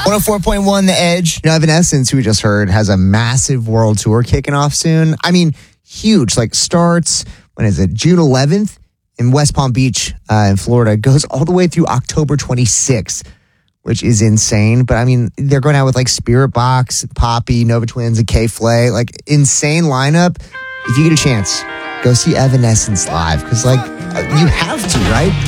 104.1 The Edge. Evanescence, who we just heard, has a massive world tour kicking off soon. I mean, huge. Like, starts, when is it? June 11th in West Palm Beach in Florida. Goes all the way through October 26th, which is insane. But, I mean, they're going out with, like, Spirit Box, Poppy, Nova Twins, and K-Flay. Like, insane lineup. If you get a chance, go see Evanescence live. Because, like, you have to, right?